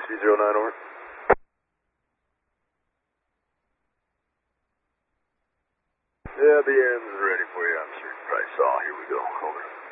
C09 over. Yeah, BN's ready for you. I'm sure you probably saw. Here we go. Over.